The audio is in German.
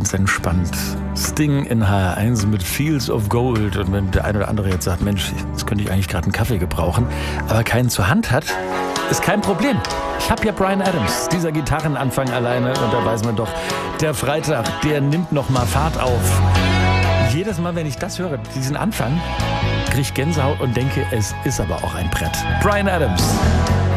ganz entspannt. Sting in HR1 mit Fields of Gold. Und wenn der eine oder andere jetzt sagt, Mensch, jetzt könnte ich eigentlich gerade einen Kaffee gebrauchen, aber keinen zur Hand hat, ist kein Problem. Ich habe ja Bryan Adams, dieser Gitarrenanfang alleine. Und da weiß man doch, der Freitag, der nimmt noch mal Fahrt auf. Jedes Mal, wenn ich das höre, diesen Anfang, kriege ich Gänsehaut und denke, es ist aber auch ein Brett. Bryan Adams.